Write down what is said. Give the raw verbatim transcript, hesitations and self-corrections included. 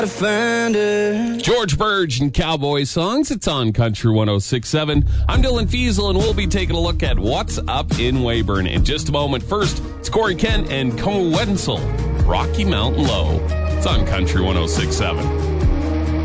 George Burge and Cowboy Songs. It's on Country one oh six point seven. I'm Dylan Fiesel, and we'll be taking a look at what's up in Weyburn in just a moment. First, it's Corey Kent and Como Wenzel, Rocky Mountain Low. It's on Country one oh six point seven.